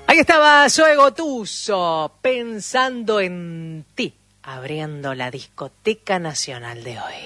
Ahí estaba Zoe Gotuso, pensando en ti, abriendo la Discoteca Nacional de hoy.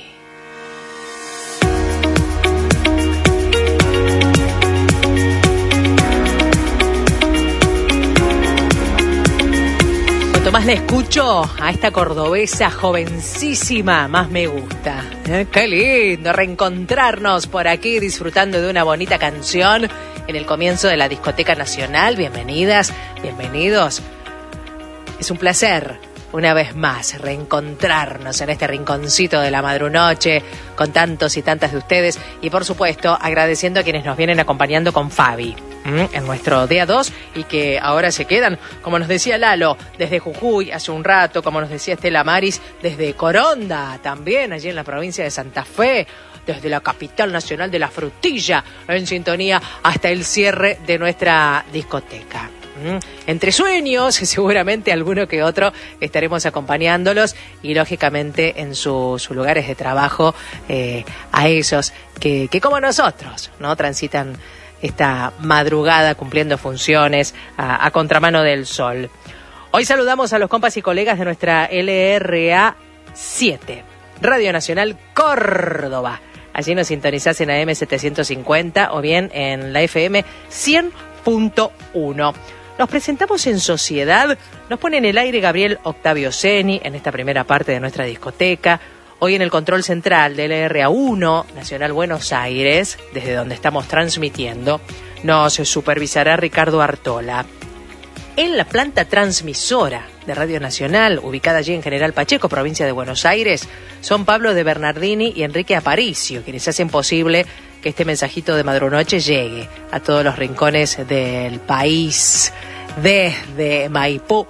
Cuanto más la escucho a esta cordobesa jovencísima, más me gusta. Qué lindo reencontrarnos por aquí disfrutando de una bonita canción en el comienzo de la Discoteca Nacional. Bienvenidas, bienvenidos. Es un placer, una vez más, reencontrarnos en este rinconcito de la madrunoche con tantos y tantas de ustedes. Y por supuesto, agradeciendo a quienes nos vienen acompañando con Fabi en nuestro día 2 y que ahora se quedan, como nos decía Lalo, desde Jujuy hace un rato, como nos decía Estela Maris, desde Coronda, también allí en la provincia de Santa Fe, desde la capital nacional de la frutilla, en sintonía hasta el cierre de nuestra discoteca. Entre sueños, seguramente alguno que otro estaremos acompañándolos y lógicamente en sus lugares de trabajo a esos que como nosotros, ¿no? Transitan esta madrugada cumpliendo funciones a contramano del sol. Hoy saludamos a los compas y colegas de nuestra LRA 7, Radio Nacional Córdoba. Allí nos sintonizás en AM 750 o bien en la FM 100.1. Nos presentamos en sociedad, nos pone en el aire Gabriel Octavio Seni en esta primera parte de nuestra discoteca. Hoy en el control central del LRA1, Nacional Buenos Aires, desde donde estamos transmitiendo, nos supervisará Ricardo Artola. En la planta transmisora de Radio Nacional, ubicada allí en General Pacheco, provincia de Buenos Aires, son Pablo de Bernardini y Enrique Aparicio, quienes hacen posible que este mensajito de madrunoche llegue a todos los rincones del país, desde Maipú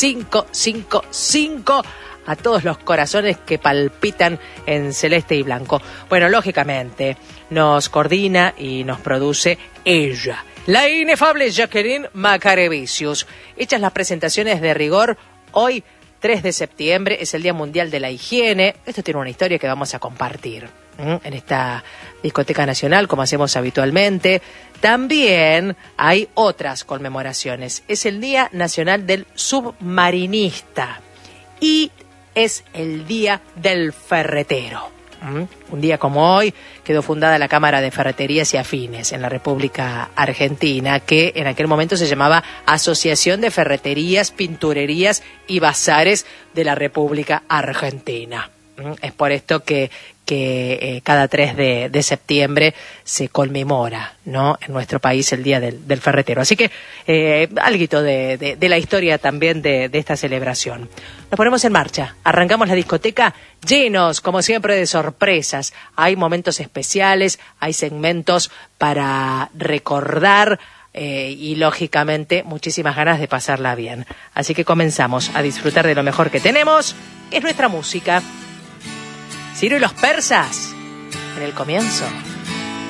555 a todos los corazones que palpitan en celeste y blanco. Bueno, lógicamente, nos coordina y nos produce ella, la inefable Jacqueline Macarevicius. Hechas las presentaciones de rigor, hoy 3 de septiembre es el Día Mundial de la Higiene. Esto tiene una historia que vamos a compartir en esta Discoteca Nacional, como hacemos habitualmente. También hay otras conmemoraciones. Es el Día Nacional del Submarinista y es el Día del Ferretero. Un día como hoy quedó fundada la Cámara de Ferreterías y Afines en la República Argentina, que en aquel momento se llamaba Asociación de Ferreterías, Pinturerías y Bazares de la República Argentina. Es por esto que cada 3 de septiembre se conmemora, ¿no?, en nuestro país el Día del Ferretero. Así que alguito de la historia también de esta celebración. Nos ponemos en marcha, arrancamos la discoteca llenos, como siempre, de sorpresas. Hay momentos especiales, hay segmentos para recordar y, lógicamente, muchísimas ganas de pasarla bien. Así que comenzamos a disfrutar de lo mejor que tenemos, que es nuestra música. Ciro y los persas, en el comienzo.